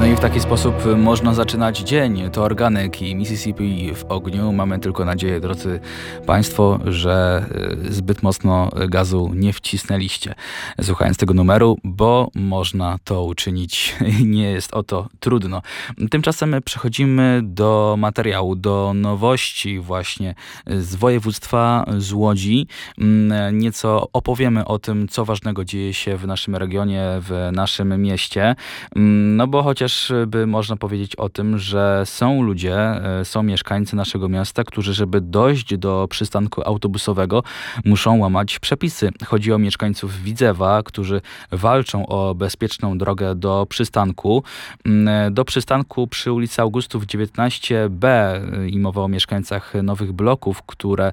I w taki sposób można zaczynać dzień. To Organek i Mississippi w ogniu. Mamy tylko nadzieję, drodzy Państwo, że zbyt mocno gazu nie wcisnęliście, słuchając tego numeru, bo można to uczynić. Nie jest o to trudno. Tymczasem przechodzimy do materiału, do nowości właśnie z województwa, z Łodzi. Nieco opowiemy o tym, co ważnego dzieje się w naszym regionie, w naszym mieście. No bo chociażby można powiedzieć o tym, że są ludzie, są mieszkańcy naszego miasta, którzy, żeby dojść do przystanku autobusowego, muszą łamać przepisy. Chodzi o mieszkańców Widzewa, którzy walczą o bezpieczną drogę do przystanku. Do przystanku przy ulicy Augustów 19b i mowa o mieszkańcach nowych bloków, które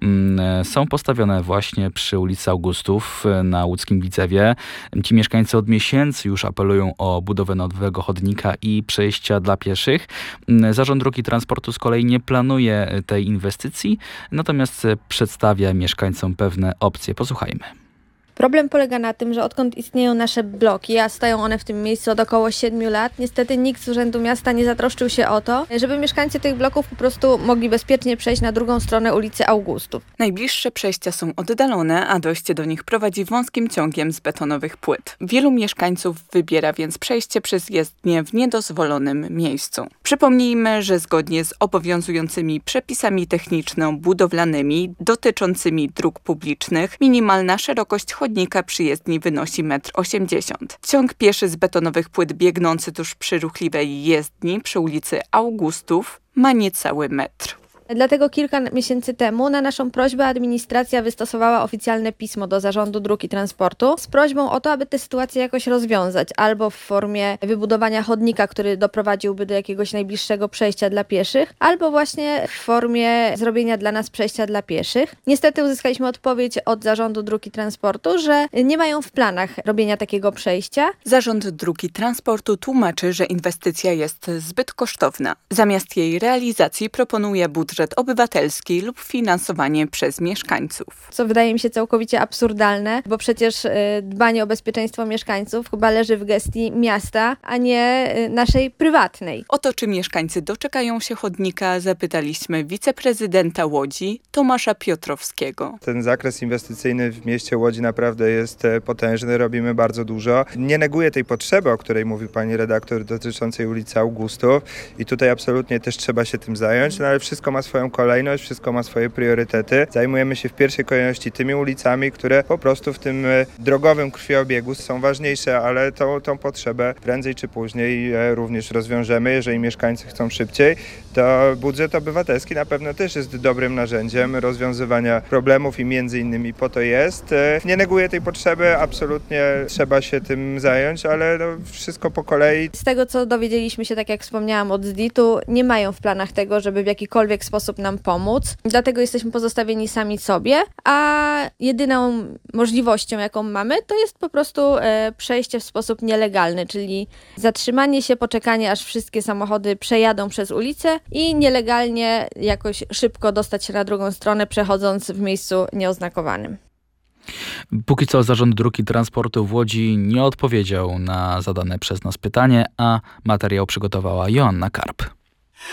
są postawione właśnie przy ulicy Augustów na łódzkim Widzewie. Ci mieszkańcy od miesięcy już apelują o budowę nowego chodnika i przejścia dla pieszych. Zarząd Dróg i Transportu z kolei nie planuje tej inwestycji, natomiast przedstawia mieszkańcom pewne opcje. Posłuchajmy. Problem polega na tym, że odkąd istnieją nasze bloki, a stoją one w tym miejscu od około 7 lat, niestety nikt z Urzędu Miasta nie zatroszczył się o to, żeby mieszkańcy tych bloków po prostu mogli bezpiecznie przejść na drugą stronę ulicy Augustów. Najbliższe przejścia są oddalone, a dojście do nich prowadzi wąskim ciągiem z betonowych płyt. Wielu mieszkańców wybiera więc przejście przez jezdnię w niedozwolonym miejscu. Przypomnijmy, że zgodnie z obowiązującymi przepisami techniczno-budowlanymi dotyczącymi dróg publicznych, minimalna szerokość chodnika przy jezdni wynosi 1,80 m. Ciąg pieszy z betonowych płyt biegnący tuż przy ruchliwej jezdni przy ulicy Augustów ma niecały metr. Dlatego kilka miesięcy temu na naszą prośbę administracja wystosowała oficjalne pismo do Zarządu Dróg i Transportu z prośbą o to, aby tę sytuację jakoś rozwiązać, albo w formie wybudowania chodnika, który doprowadziłby do jakiegoś najbliższego przejścia dla pieszych, albo właśnie w formie zrobienia dla nas przejścia dla pieszych. Niestety uzyskaliśmy odpowiedź od Zarządu Dróg i Transportu, że nie mają w planach robienia takiego przejścia. Zarząd Dróg i Transportu tłumaczy, że inwestycja jest zbyt kosztowna. Zamiast jej realizacji proponuje budżet obywatelski lub finansowanie przez mieszkańców. Co wydaje mi się całkowicie absurdalne, bo przecież dbanie o bezpieczeństwo mieszkańców chyba leży w gestii miasta, a nie naszej prywatnej. O to, czy mieszkańcy doczekają się chodnika, zapytaliśmy wiceprezydenta Łodzi, Tomasza Piotrowskiego. Ten zakres inwestycyjny w mieście Łodzi naprawdę jest potężny, robimy bardzo dużo. Nie neguję tej potrzeby, o której mówi pani redaktor, dotyczącej ulicy Augustów i tutaj absolutnie też trzeba się tym zająć, no ale wszystko ma swoją kolejność, wszystko ma swoje priorytety. Zajmujemy się w pierwszej kolejności tymi ulicami, które po prostu w tym drogowym krwiobiegu są ważniejsze, ale tą potrzebę prędzej czy później również rozwiążemy. Jeżeli mieszkańcy chcą szybciej, to budżet obywatelski na pewno też jest dobrym narzędziem rozwiązywania problemów i między innymi po to jest. Nie neguję tej potrzeby, absolutnie trzeba się tym zająć, ale wszystko po kolei. Z tego, co dowiedzieliśmy się, tak jak wspomniałam, od ZDIT-u, nie mają w planach tego, żeby w jakikolwiek sposób nam pomóc. Dlatego jesteśmy pozostawieni sami sobie, a jedyną możliwością, jaką mamy, to jest po prostu przejście w sposób nielegalny, czyli zatrzymanie się, poczekanie, aż wszystkie samochody przejadą przez ulicę i nielegalnie jakoś szybko dostać się na drugą stronę, przechodząc w miejscu nieoznakowanym. Póki co Zarząd Dróg i Transportu w Łodzi nie odpowiedział na zadane przez nas pytanie, a materiał przygotowała Joanna Karp.